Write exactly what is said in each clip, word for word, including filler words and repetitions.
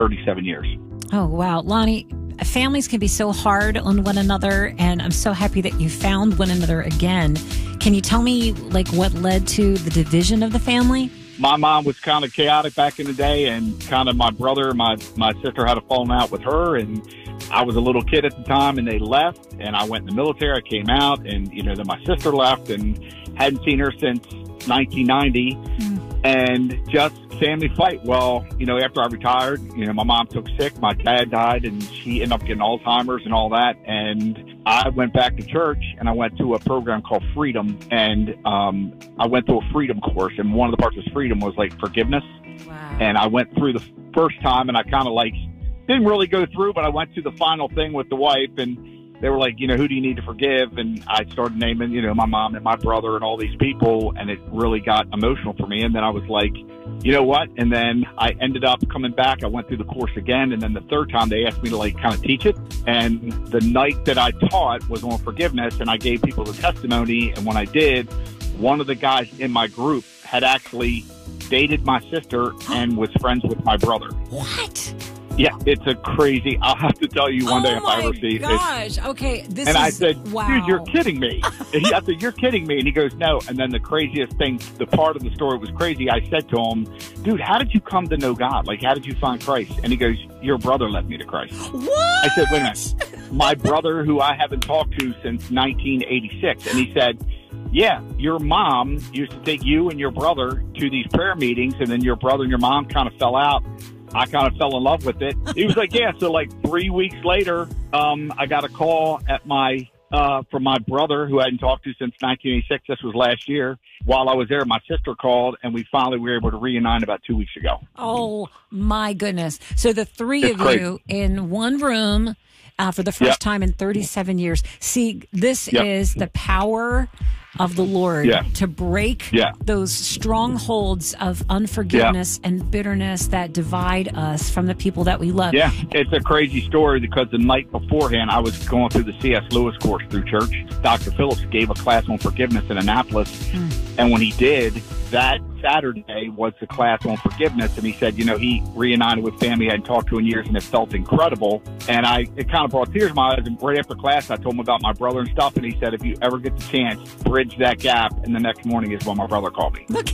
thirty-seven years. Oh, wow. Lonnie, families can be so hard on one another, and I'm so happy that you found one another again. Can you tell me, like, what led to the division of the family? My mom was kind of chaotic back in the day, and kind of my brother, my, my sister had a falling out with her, and I was a little kid at the time, and they left, and I went in the military. I came out, and, you know, then my sister left and hadn't seen her since nineteen ninety, mm. and just family fight. Well, you know, after I retired, you know, my mom took sick, my dad died, and she ended up getting Alzheimer's and all that, and I went back to church, and I went to a program called Freedom, and um, I went through a Freedom course, and one of the parts of Freedom was, like, forgiveness. Wow. And I went through the first time, and I kind of, like, didn't really go through, but I went to the final thing with the wife, and they were like, you know, who do you need to forgive? And I started naming, you know, my mom and my brother and all these people, and it really got emotional for me. And then I was like, you know what? And then I ended up coming back. I went through the course again, and then the third time they asked me to, like, kind of teach it. And the night that I taught was on forgiveness, and I gave people the testimony. And when I did, one of the guys in my group had actually dated my sister and was friends with my brother. What? Yeah, it's a crazy. I'll have to tell you one oh day if I ever see it. Oh, my gosh. Okay. This and is, I said, wow. dude, you're kidding me. And he, I said, you're kidding me. And he goes, no. And then the craziest thing, the part of the story was crazy. I said to him, dude, how did you come to know God? Like, how did you find Christ? And he goes, your brother led me to Christ. What? I said, wait a minute. My brother, who I haven't talked to since nineteen eighty-six. And he said, yeah, your mom used to take you and your brother to these prayer meetings, and then your brother and your mom kind of fell out. I kind of fell in love with it. He was like, yeah. So like three weeks later, um, I got a call at my uh, from my brother who I hadn't talked to since nineteen eighty-six. This was last year. While I was there, my sister called, and we finally were able to reunite about two weeks ago. Oh, my goodness. So the three it's of crazy. you in one room uh, for the first yep. time in thirty-seven years. See, this yep. is the power of the Lord yeah. to break yeah. those strongholds of unforgiveness yeah. and bitterness that divide us from the people that we love. Yeah, it's a crazy story because the night beforehand, I was going through the C S Lewis course through church. Doctor Phillips gave a class on forgiveness in Annapolis, mm. and when he did, that Saturday was the class on forgiveness, and he said, you know, he reunited with family I hadn't talked to in years, and it felt incredible. And I, it kind of brought tears to my eyes. And right after class, I told him about my brother and stuff, and he said, if you ever get the chance, bridge that gap. And the next morning is when my brother called me. Look,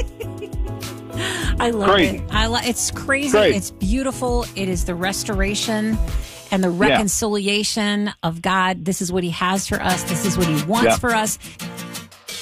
I love crazy. it. I lo- It's crazy. Crazy. It's beautiful. It is the restoration and the reconciliation yeah. of God. This is what He has for us. This is what He wants yeah. for us.